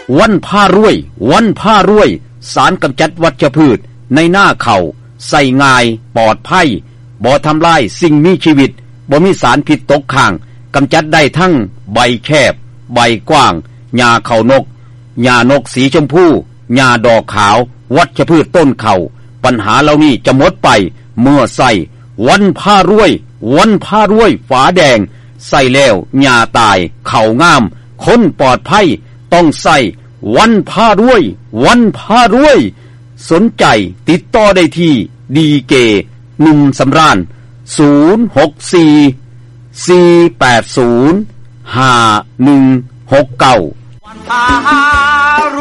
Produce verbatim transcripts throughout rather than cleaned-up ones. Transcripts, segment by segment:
วันผ้ารวยวันผ้ารวยสารกำจัดวัชพืชในหน้าเขาใส่ง่ายปลอดภัยบ่ทำลายสิ่งมีชีวิตบ่มีสารพิษตกค้างกำจัดได้ทั้งใบแคบใบกว้างหญ้าเขานกหญ้านกสีชมพูหญ้าดอกขาววัชพืชต้นเขาปัญหาเหล่านี้จะหมดไปเมื่อใส่วันผ้ารวยวันผ้ารวยฝาแดงใส่แล้วหญ้าตายเขางามคนปลอดภัยต้องใส่วันผ้ารวยวันผ้ารวยสนใจติดต่อได้ที่ดีเกหนุ่มสำราญศูนย์ หก สี่ สี่ แปด ศูนย์ ห้า หนึ่ง หก เก้าวันผ้าร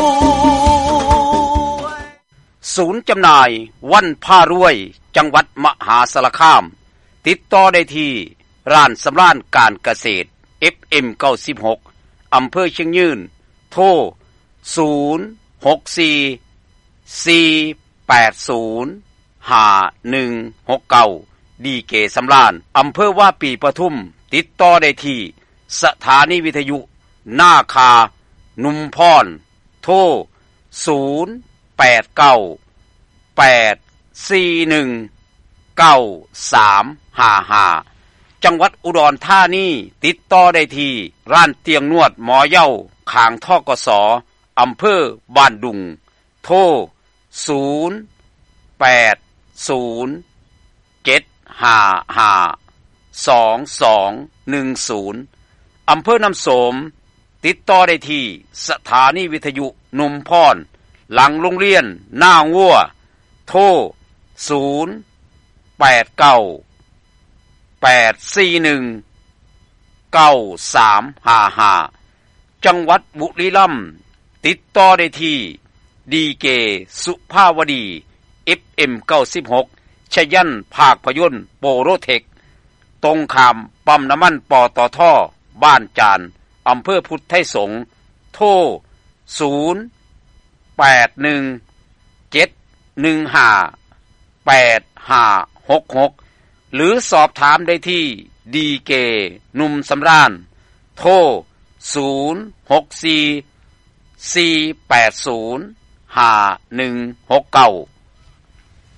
วยศูนย์จำหน่ายวันผ้ารวยจังหวัดมหาสารคามติดต่อได้ที่ร้านสำราญการเกษตร เอฟ เอ็ม เก้าสิบหก อำเภอเชียงยืนโทรศูนย์ หก สี่ สี่ แปด ศูนย์ ห้า หนึ่ง หก เก้าดีเกสำราญอำเภอว่าปีปทุมติดต่อได้ที่สถานีวิทยุหน้าคานุมพรโทรศูนย์ แปด เก้า แปด สี่ หนึ่ง เก้า สาม ห้า ห้าจังหวัดอุดรธานีติดต่อได้ที่ร้านเตียงนวดหมอเย้าข้างทกสอำเภอบ้านดุงโทรศูนย์ แปด ศูนย์ เจ็ด ห้า ห้า สอง สอง หนึ่ง ศูนย์อำเภอน้ำโสมติดต่อได้ที่สถานีวิทยุนุมพรหลังโรงเรียนหน้าวัวโทรศูนย์ แปด เก้า แปด สี่ หนึ่ง เก้า สาม ห้า ห้าจังหวัดบุรีรัมย์ติดต่อได้ที่ดีเกสุภาวดี เอฟ เอ็ม เก้าสิบหก ชยันภาคพยนต์โปโรเทคตรงข้ามปั๊มน้ำมันปตท.บ้านจานอำเภอพุทธไทยสงฆ์โทรศูนย์ แปด หนึ่ง เจ็ด หนึ่ง ห้า แปด ห้า หก หกหรือสอบถามได้ที่ดีเกหนุ่มสำราญโทรศูนย์ หก สี่ สี่ แปด ศูนย์ ห้า หนึ่ง หก เก้า